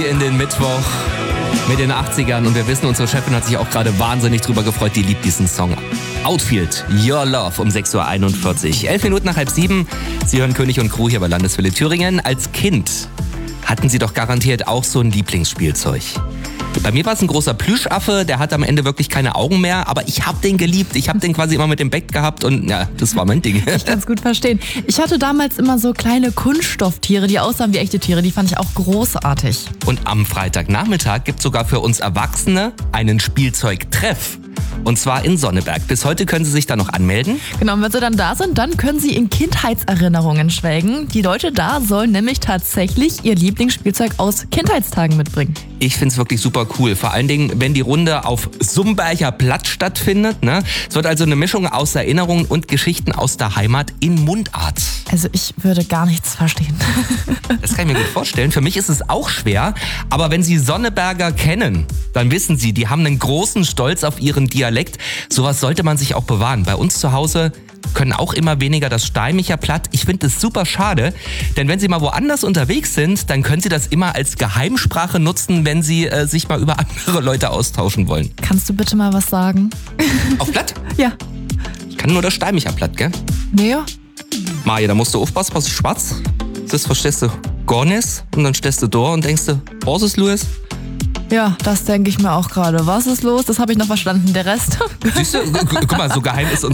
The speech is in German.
In den Mittwoch mit den 80ern und wir wissen, unsere Chefin hat sich auch gerade wahnsinnig drüber gefreut, die liebt diesen Song. Outfield, Your Love um 6.41 Uhr. 11 Minuten nach 6:30. Sie hören König und Crew hier bei Landeswelle Thüringen. Als Kind hatten Sie doch garantiert auch so ein Lieblingsspielzeug. Bei mir war es ein großer Plüschaffe, der hat am Ende wirklich keine Augen mehr, aber ich habe den geliebt. Ich habe den quasi immer mit dem Bett gehabt und ja, das war mein Ding. Ich kann es gut verstehen. Ich hatte damals immer so kleine Kunststofftiere, die aussahen wie echte Tiere. Die fand ich auch großartig. Und am Freitagnachmittag gibt es sogar für uns Erwachsene einen Spielzeugtreff. Und zwar in Sonneberg. Bis heute können Sie sich da noch anmelden. Genau, und wenn Sie dann da sind, dann können Sie in Kindheitserinnerungen schwelgen. Die Leute da sollen nämlich tatsächlich ihr Lieblingsspielzeug aus Kindheitstagen mitbringen. Ich find's wirklich super cool. Vor allen Dingen, wenn die Runde auf Sumberger Platz stattfindet. Ne? Es wird also eine Mischung aus Erinnerungen und Geschichten aus der Heimat in Mundart. Also ich würde gar nichts verstehen. Das kann ich mir gut vorstellen. Für mich ist es auch schwer. Aber wenn Sie Sonneberger kennen, dann wissen Sie, die haben einen großen Stolz auf ihren Dialekt. Sowas sollte man sich auch bewahren. Bei uns zu Hause können auch immer weniger das Steimicher Platt. Ich finde das super schade, denn wenn Sie mal woanders unterwegs sind, dann können Sie das immer als Geheimsprache nutzen, wenn Sie sich mal über andere Leute austauschen wollen. Kannst du bitte mal was sagen? Auf Platt? Ja. Ich kann nur das Steimicher Platt, gell? Naja. Maja, da musst du aufpassen, was ist schwarz? Das verstehst du gar nicht und dann stehst du da und denkst du, was ist los? Ja, das denke ich mir auch gerade. Was ist los? Das habe ich noch verstanden. Der Rest? Siehst du, guck mal, so geheim ist